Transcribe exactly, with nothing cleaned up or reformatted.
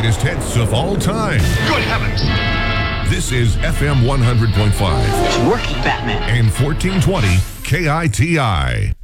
greatest hits of all time. Good heavens! This is F M one hundred point five. It's working, Batman. And fourteen twenty K I T I.